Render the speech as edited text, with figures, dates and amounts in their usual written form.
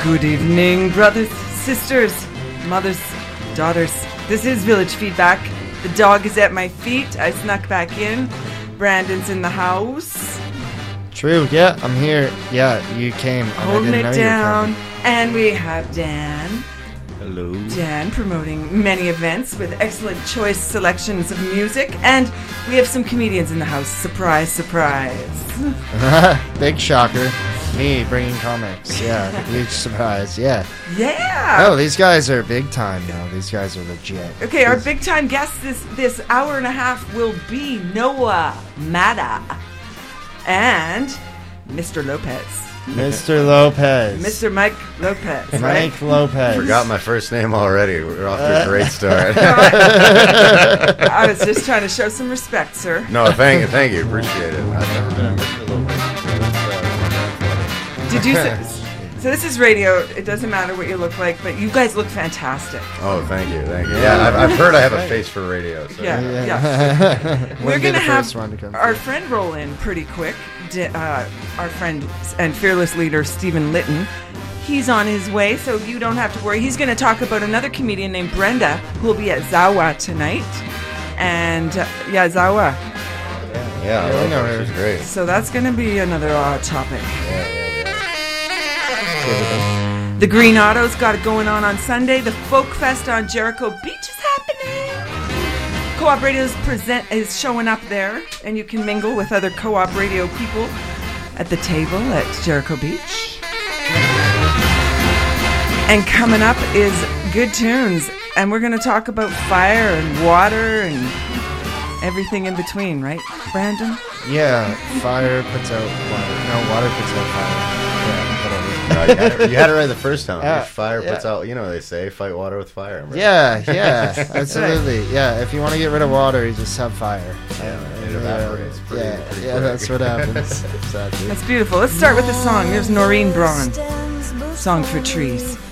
Good evening, brothers, sisters, mothers, daughters. This is Village Feedback. The dog is at my feet. I snuck back in. Brandon's in the house. True, yeah, I'm here. Yeah, you came. Holding it down. And we have Dan. Hello. Dan promoting many events with excellent choice selections of music. And we have some comedians in the house. Surprise, surprise. Big shocker. Me bringing comics. Yeah, huge surprise. Yeah. Yeah. Oh, these guys are big time now. These guys are legit. Okay, our big time guest this hour and a half will be Noah Mata and Mr. Lopez. Mr. Lopez. Mr. Mike Lopez. Mike right? Lopez. Forgot my first name already. We're off to a great start. I was just trying to show some respect, sir. No, thank you. Appreciate it. I've never been a Mr. Lopez. Did you say? So this is radio. It doesn't matter what you look like, but you guys look fantastic. Oh, thank you. Yeah, I've heard I have a face for radio. So. Yeah. We're going to have our through. friend roll in pretty quick. Our friend and fearless leader, Stephen Litton. He's on his way, so you don't have to worry. He's going to talk about another comedian named Brenda, who will be at Zawa tonight. And, Zawa. Yeah, I know her. She's great. So that's going to be another topic. Yeah. The Green Auto's got it going on Sunday. The Folk Fest on Jericho Beach is happening. Co-op Radio is showing up there, and you can mingle with other co-op radio people at the table at Jericho Beach. And coming up is Good Tunes, and we're going to talk about fire and water and everything in between, right, Brandon? Yeah, fire puts out water. No, water puts out fire. Yeah, whatever. No, you had it right the first time. Fire puts out, they say, fight water with fire. Right? Yeah, absolutely. Yeah, if you want to get rid of water, you just have fire. It evaporates pretty quick. That's what happens. Exactly. That's beautiful. Let's start with the song. There's Noreen Braun. Song for Trees.